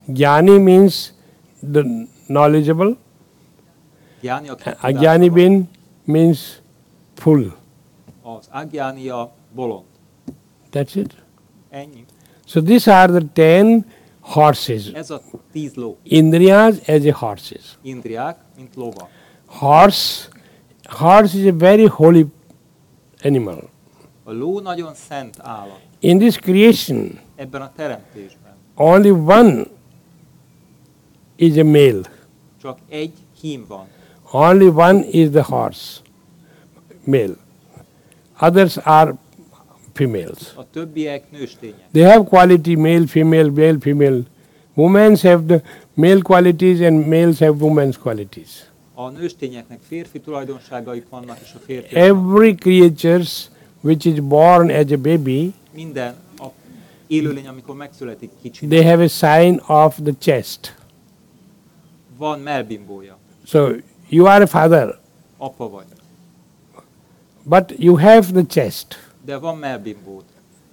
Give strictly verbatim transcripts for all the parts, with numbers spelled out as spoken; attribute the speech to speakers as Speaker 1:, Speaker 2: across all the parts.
Speaker 1: Jnani means the knowledgeable.
Speaker 2: Gyáni, aki
Speaker 1: Ajnani
Speaker 2: tudása van.
Speaker 1: means full.
Speaker 2: Az Agyáni a bolond.
Speaker 1: That's it.
Speaker 2: Ennyi.
Speaker 1: So these are the ten horses.
Speaker 2: Ez a tíz ló.
Speaker 1: Indriyas as a horses.
Speaker 2: Indriák, mint lovak.
Speaker 1: Horse, horse is a very holy animal.
Speaker 2: A ló nagyon szent állat.
Speaker 1: In this creation,
Speaker 2: Ebben a teremtésben
Speaker 1: only one is a male.
Speaker 2: csak egy hím van.
Speaker 1: Only one is the horse, male. Others are females.
Speaker 2: A többiek nőstények.
Speaker 1: They have quality male, female, male, female. Women have the male qualities and males have women's qualities.
Speaker 2: A nőstényeknek férfi tulajdonságaik vannak, és a férfi.
Speaker 1: Every creature which is born as a baby,
Speaker 2: Minden a élőlény, amikor megszületik kicsi,
Speaker 1: they have a sign of the chest.
Speaker 2: van mellbimbója.
Speaker 1: So you are a father,
Speaker 2: Apa vagy.
Speaker 1: but you have the chest.
Speaker 2: De van mellbimbód.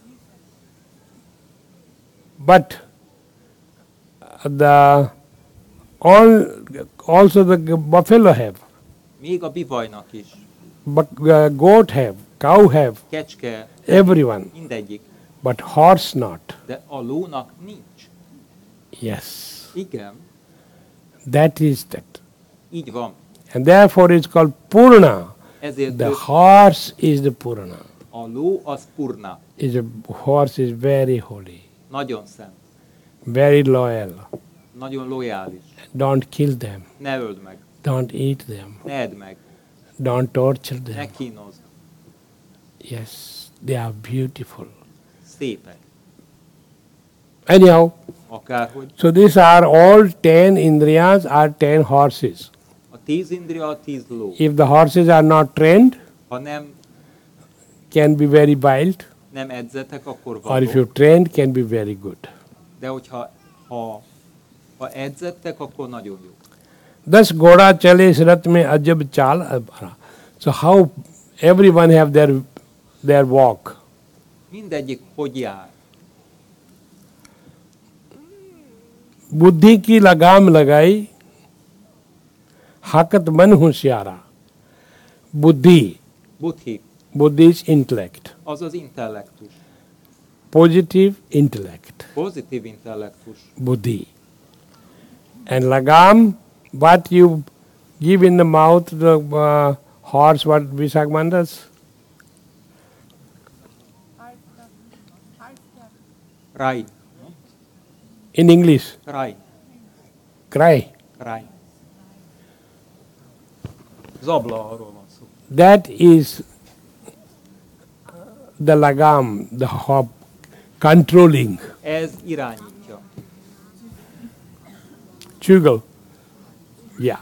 Speaker 1: But the all also the buffalo have,
Speaker 2: Még a bivajnak is.
Speaker 1: but uh, goat have, cow have,
Speaker 2: Kecske,
Speaker 1: everyone.
Speaker 2: mindegyik.
Speaker 1: But horse not.
Speaker 2: De a lónak nincs.
Speaker 1: Yes,
Speaker 2: Igen,
Speaker 1: that is that.
Speaker 2: így van.
Speaker 1: And therefore it's called Purna.
Speaker 2: Ezért
Speaker 1: The
Speaker 2: ő,
Speaker 1: horse is the Purna.
Speaker 2: a ló az purna.
Speaker 1: Is a horse is very holy,
Speaker 2: Nagyon szent.
Speaker 1: very loyal.
Speaker 2: Nagyon lojális.
Speaker 1: Don't kill them.
Speaker 2: Ne öld meg.
Speaker 1: Don't eat them.
Speaker 2: Ne edd meg.
Speaker 1: Don't torture
Speaker 2: Ne
Speaker 1: them.
Speaker 2: kínozd.
Speaker 1: Yes, they are beautiful.
Speaker 2: Szépek.
Speaker 1: Anyhow,
Speaker 2: Akárhogy.
Speaker 1: so these are all ten indriyas are ten horses.
Speaker 2: A tíz indria, a tíz ló.
Speaker 1: If the horses are not trained,
Speaker 2: Ha nem,
Speaker 1: can be very wild,
Speaker 2: nem edzetek, akkor
Speaker 1: or if
Speaker 2: vadok.
Speaker 1: you trained, can be very good.
Speaker 2: De hogyha ha, ha edzettek, akkor nagyon jó.
Speaker 1: Thus Goda chale is rath mein ajab chal abhara. So how everyone have their their walk.
Speaker 2: Mindegyik hogy jár.
Speaker 1: बुद्धि की लगाम लगाई, हाकत मन होशियारा. बुद्धि,
Speaker 2: Buddhi,
Speaker 1: बुद्धि is intellect,
Speaker 2: az az intellektus.
Speaker 1: positive intellect,
Speaker 2: Pozitív intellektus.
Speaker 1: buddhi. And lagam, what you give in the mouth, the uh, horse, what Visakman does?
Speaker 2: Rai.
Speaker 1: In English,
Speaker 2: Rai.
Speaker 1: cry.
Speaker 2: Rai. Zabla, arról van szó.
Speaker 1: That is the lagam, the hop, controlling.
Speaker 2: Ez irányítja.
Speaker 1: Chugal. Yeah.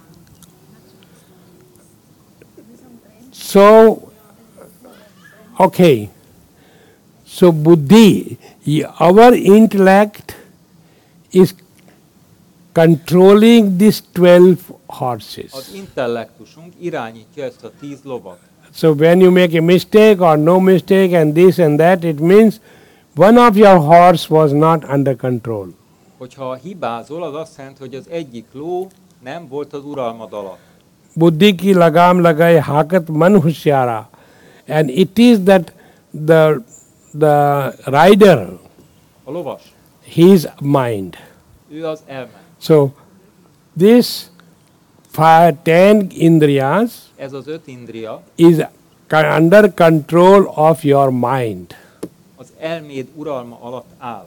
Speaker 1: So, okay. So, buddhi, y- our intellect is controlling these twelve horses.
Speaker 2: Az intellektusunk irányítja ezt a tíz lovat.
Speaker 1: So, when you make a mistake or no mistake and this and that, it means one of your horse was not under control.
Speaker 2: Hogyha hibázol, az azt jelenti, hogy az egyik ló nem volt az uralmad alatt.
Speaker 1: बुद्धि की लगाम लगाए हाकत मन होशियारा, and it is that the the rider,
Speaker 2: A lovas,
Speaker 1: his mind.
Speaker 2: ő az elme.
Speaker 1: So this five ten indriyas
Speaker 2: Ez az öt indria
Speaker 1: is co- under control of your mind.
Speaker 2: az elméd uralma alatt áll.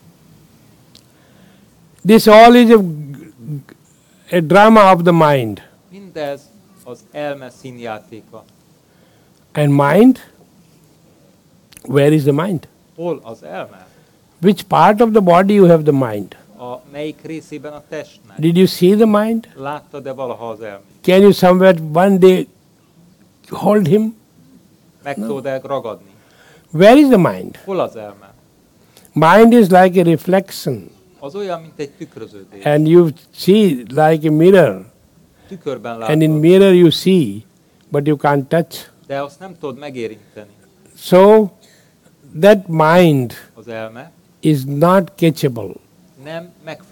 Speaker 1: This all is a, a drama of the mind.
Speaker 2: Mindez az elme színjátéka.
Speaker 1: And mind, where is the mind?
Speaker 2: Hol az elme?
Speaker 1: Which part of the body you have the mind?
Speaker 2: A melyik részében a testnek?
Speaker 1: Did you see the mind?
Speaker 2: Láttad-e valaha az elmét?
Speaker 1: Can you somewhere one day hold him?
Speaker 2: Meg tudod-e ragadni?
Speaker 1: Where is the mind?
Speaker 2: Hol az elme?
Speaker 1: Mind is like a reflection,
Speaker 2: Az olyan, mint egy tükröződés.
Speaker 1: and you see like a mirror,
Speaker 2: Tükörben
Speaker 1: and in
Speaker 2: látod,
Speaker 1: mirror you see, but you can't touch.
Speaker 2: de azt nem tudod megérinteni.
Speaker 1: So that mind
Speaker 2: Az elme
Speaker 1: is not catchable.
Speaker 2: nem